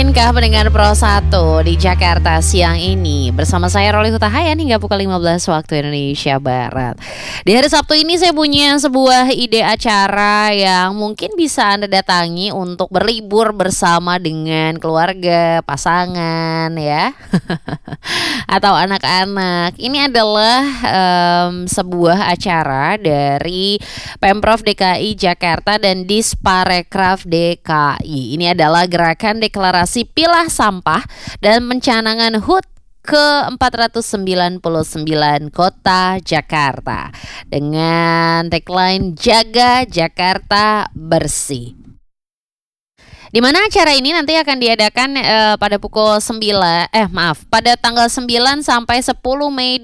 Izinkah pendengar Pro 1 di Jakarta siang ini bersama saya Roli Hutahayan hingga pukul 15 waktu Indonesia Barat. Di hari Sabtu ini saya punya sebuah ide acara yang mungkin bisa Anda datangi untuk berlibur bersama dengan keluarga, pasangan ya atau anak-anak. Ini adalah sebuah acara dari Pemprov DKI Jakarta dan Disparekraf DKI. Ini adalah gerakan deklarasi pilah sampah dan pencanangan HUT ke-499 Kota Jakarta dengan tagline Jaga Jakarta Bersih. Di mana acara ini nanti akan diadakan pada pukul 9 pada tanggal 9 sampai 10 Mei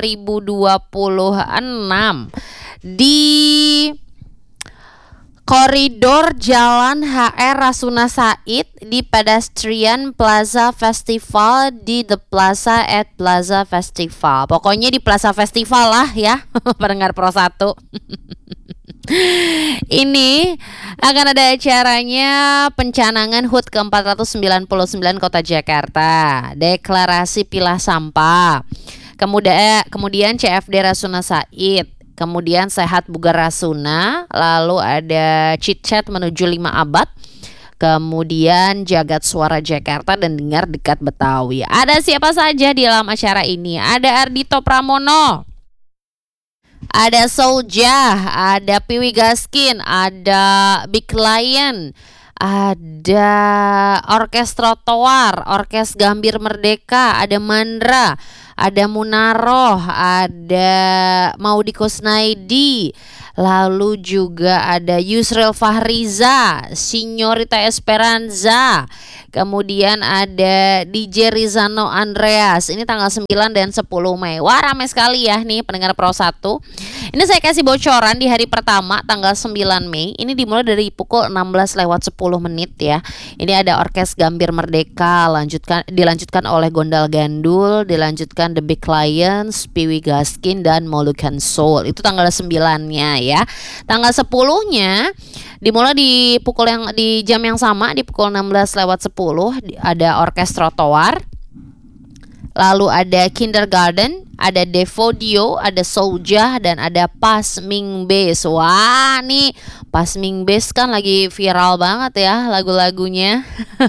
2026 di Koridor Jalan HR Rasuna Said di Pedestrian Plaza Festival di The Plaza at Plaza Festival. Pokoknya di Plaza Festival lah ya, pendengar Pro 1. Ini akan ada acaranya pencanangan HUT ke-499 Kota Jakarta, deklarasi pilah sampah, kemudian CFD Rasuna Said, kemudian Sehat Bugar Rasuna, lalu ada Chit Chat menuju 5 Abad, kemudian Jagat Suara Jakarta dan Dengar Dekat Betawi. Ada siapa saja di dalam acara ini? Ada Ardhito Pramono, ada Soulja, ada Piwi Gaskin, ada Big Lion, ada Orkes Trotoar, Orkes Gambir Merdeka, ada Mandra, ada Munaroh, ada Maudy Kusnaidi, lalu juga ada Yusril Fahriza, Signorita Esperanza, kemudian ada DJ Rizano Andreas. Ini tanggal 9 dan 10 Mei. Wah, ramai sekali ya nih pendengar Pro 1. Ini saya kasih bocoran di hari pertama tanggal 9 Mei. Ini dimulai dari pukul 16:10 ya. Ini ada Orkes Gambir Merdeka, dilanjutkan oleh Gondal Gandul, dilanjutkan The Big Lions, Piwi Gaskin dan Moluccan Soul. Itu tanggal 9-nya ya. Tanggal 10-nya dimulai di jam yang sama, di pukul 16:10 ada Orkes Trotoar. Lalu ada Kindergarten, ada Devodio, ada Soulja, dan ada Pasming Base. Wah, nih Pasming Base kan lagi viral banget ya lagu-lagunya.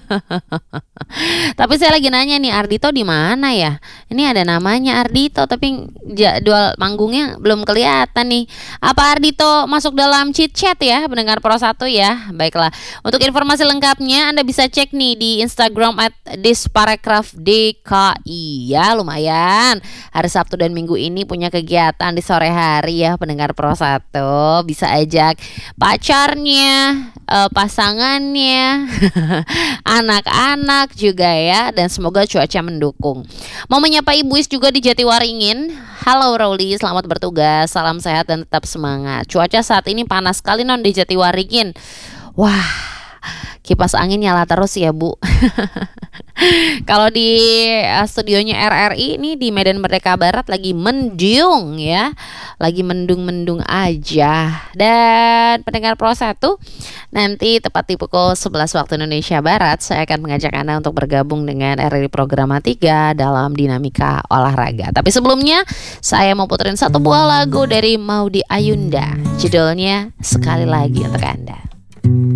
Tapi saya lagi nanya nih, Ardhito di mana ya? Ini ada namanya Ardhito tapi jadwal manggungnya belum kelihatan nih. Apa Ardhito masuk dalam Chit Chat ya, pendengar Pro 1 ya? Baiklah. Untuk informasi lengkapnya Anda bisa cek nih di Instagram @disparekrafdki ya, lumayan. Hari Sabtu dan Minggu ini punya kegiatan di sore hari ya, pendengar Pro 1. Bisa ajak pacarnya, pasangannya, anak-anak juga ya, dan semoga cuaca mendukung. Mau menyapa Ibu Is juga di Jatiwaringin. Halo Roli, selamat bertugas, salam sehat dan tetap semangat. Cuaca saat ini panas sekali non di Jatiwaringin. Wah, kipas angin nyala terus ya Bu. Kalau di studionya RRI ini di Medan Merdeka Barat lagi mendung ya, lagi mendung-mendung aja. Dan pendengar Pro 1, nanti tepat di pukul 11 waktu Indonesia Barat saya akan mengajak Anda untuk bergabung dengan RRI Programa 3 dalam dinamika olahraga. Tapi sebelumnya saya mau puterin satu buah lagu dari Maudy Ayunda, judulnya Sekali Lagi untuk Anda.